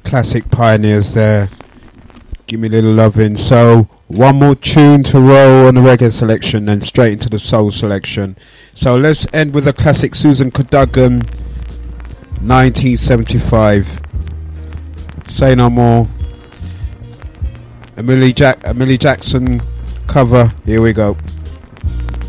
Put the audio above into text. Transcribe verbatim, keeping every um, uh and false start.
classic pioneers there. Give me a little loving. So one more tune to roll on the reggae selection, then straight into the soul selection. So let's end with a classic Susan Cadogan, nineteen seventy-five. Say No More. A Millie, Jack- a Millie Jackson cover. Here we go.